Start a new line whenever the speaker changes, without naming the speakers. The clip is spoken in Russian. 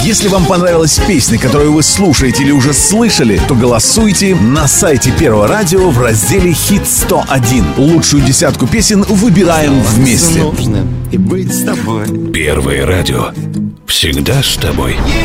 Если вам понравилась песня, которую вы слушаете или уже слышали, то голосуйте на сайте Первого радио в разделе «Хит 101». Лучшую десятку песен выбираем вместе.
И быть с тобой.
Первое радио. Всегда с тобой.